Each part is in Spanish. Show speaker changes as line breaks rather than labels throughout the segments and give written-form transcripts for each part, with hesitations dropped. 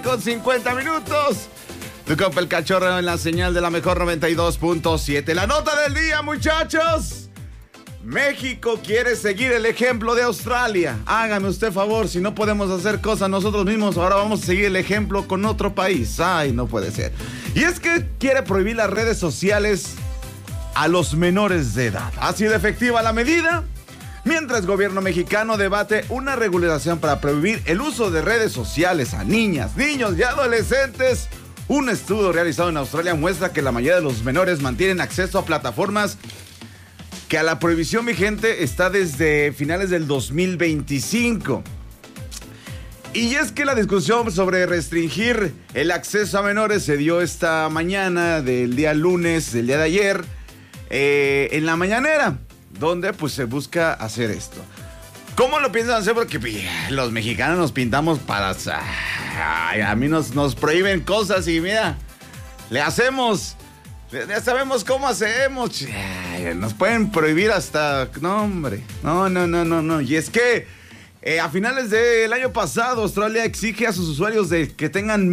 9:50. Tu compa el Cachorro en la señal de la mejor 92.7. La nota del día, muchachos. México quiere seguir el ejemplo de Australia. Hágame usted favor, si no podemos hacer cosas nosotros mismos, ahora vamos a seguir el ejemplo con otro país. Ay, no puede ser. Y es que quiere prohibir las redes sociales a los menores de edad. ¿Ha sido efectiva la medida? Mientras el gobierno mexicano debate una regulación para prohibir el uso de redes sociales a niñas, niños y adolescentes, un estudio realizado en Australia muestra que la mayoría de los menores mantienen acceso a plataformas que a la prohibición vigente está desde finales del 2025. Y es que la discusión sobre restringir el acceso a menores se dio esta mañana del día lunes, del día de ayer, en la mañanera, donde pues se busca hacer esto. ¿Cómo lo piensan hacer? Porque los mexicanos nos pintamos para... Ay, a mí nos prohíben cosas y mira, le hacemos... Ya sabemos cómo hacemos. Ay, nos pueden prohibir hasta... No, hombre. No. Y es que a finales del año pasado, Australia exige a sus usuarios que tengan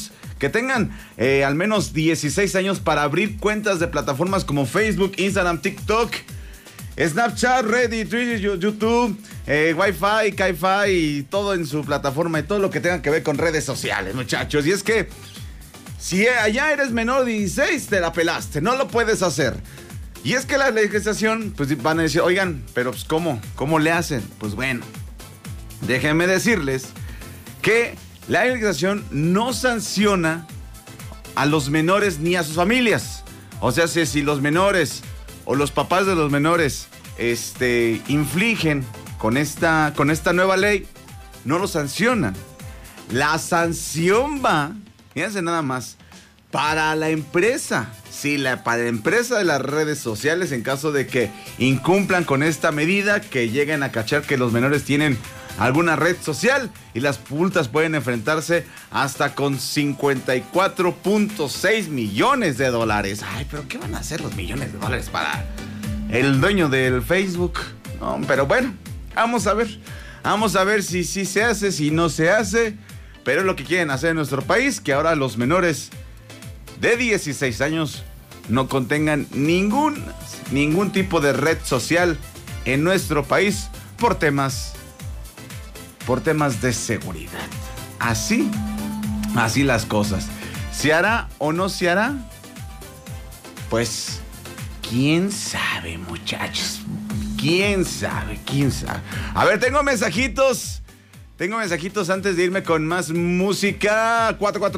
al menos 16 años para abrir cuentas de plataformas como Facebook, Instagram, TikTok, Snapchat, Reddit, Twitter, YouTube, Wi-Fi, Ki-Fi y todo en su plataforma y todo lo que tenga que ver con redes sociales, muchachos. Y es que si allá eres menor de 16, te la pelaste, no lo puedes hacer. Y es que la legislación, pues van a decir, oigan, pero pues ¿cómo le hacen? Pues bueno, déjenme decirles que la legislación no sanciona a los menores ni a sus familias. O sea, si los menores o los papás de los menores infligen con esta nueva ley, no lo sancionan. La sanción va, fíjense nada más, para la empresa. Sí, para la empresa de las redes sociales, en caso de que incumplan con esta medida, que lleguen a cachar que los menores tienen alguna red social, y las multas pueden enfrentarse hasta con $54.6 millones. Ay, pero ¿qué van a hacer los millones de dólares para el dueño del Facebook? No, pero bueno, vamos a ver si se hace, si no se hace, pero es lo que quieren hacer en nuestro país, que ahora los menores de 16 años no contengan ningún tipo de red social en nuestro país por temas de seguridad. Así las cosas. ¿Se hará o no se hará? Pues, ¿quién sabe, muchachos? ¿Quién sabe? A ver, tengo mensajitos antes de irme con más música.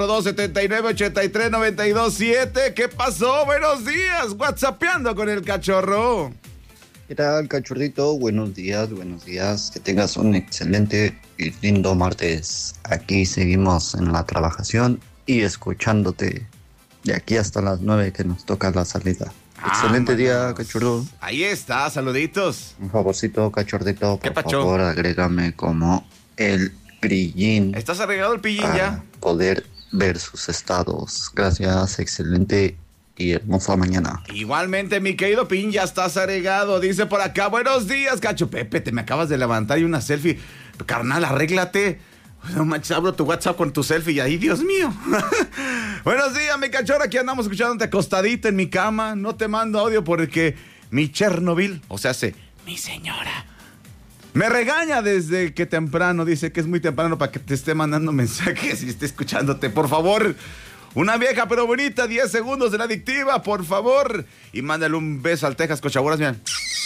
442-7983-927. ¿Qué pasó? Buenos días. WhatsAppeando con el Cachorro.
¿Qué tal, Cachorrito? Buenos días. Que tengas un excelente y lindo martes. Aquí seguimos en la trabajación y escuchándote de aquí hasta las 9 que nos toca la salida. Excelente día, Cachorro.
Ahí está, saluditos.
Un favorcito, Cachorrito, por favor, agrégame como el Grillín.
¿Estás agregado el pillín ya?
Poder ver sus estados. Gracias, excelente y hermosa mañana.
Igualmente, mi querido Pin, ya estás agregado. Dice por acá, buenos días, Cacho. Pepe, te me acabas de levantar y una selfie. Carnal, arréglate. No manches, abro tu WhatsApp con tu selfie y ahí, Dios mío. Buenos días, mi Cachorro. Aquí andamos escuchándote acostadita en mi cama. No te mando audio porque mi Chernobyl, o sea, mi señora, me regaña desde que temprano. Dice que es muy temprano para que te esté mandando mensajes y esté escuchándote. Por favor, una vieja pero bonita, 10 segundos de la adictiva, por favor. Y mándale un beso al Texas Cochaburras, mira.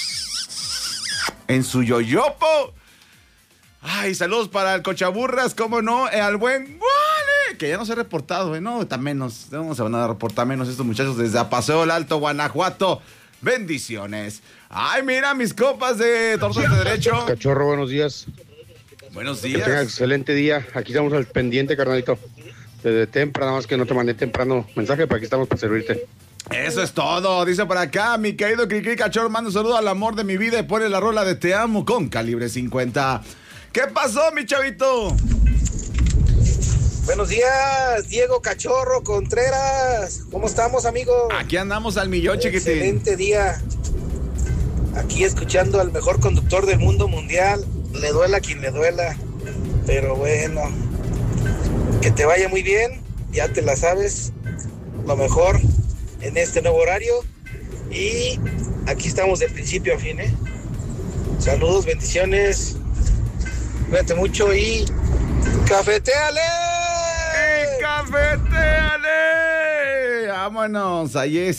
En su yoyopo. Ay, saludos para el Cochaburras, cómo no, al buen Wally, que ya no se ha reportado, no, tan menos, no se van a reportar menos estos muchachos desde Paseo el Alto, Guanajuato. Bendiciones. Ay, mira, mis copas de torsos de derecho.
Cachorro, buenos días.
Buenos días.
Que tenga excelente día. Aquí estamos al pendiente, carnalito. Desde temprano, nada más que no te mandé temprano mensaje, pero aquí estamos para servirte.
Eso es todo. Dice por acá, mi querido Cricri Cachorro, mando un saludo al amor de mi vida y pone la rola de Te Amo con Calibre 50. ¿Qué pasó, mi chavito?
Buenos días, Diego Cachorro Contreras. ¿Cómo estamos, amigo?
Aquí andamos al millón, chiquitín.
Excelente día. Aquí escuchando al mejor conductor del mundo mundial. Le duela a quien le duela. Pero bueno, Que te vaya muy bien, ya te la sabes, lo mejor en este nuevo horario. Y aquí estamos de principio a fin, ¿eh? Saludos, bendiciones, cuídate mucho y ¡cafetéale!
¡Y cafetéale! ¡Vámonos! Ahí es.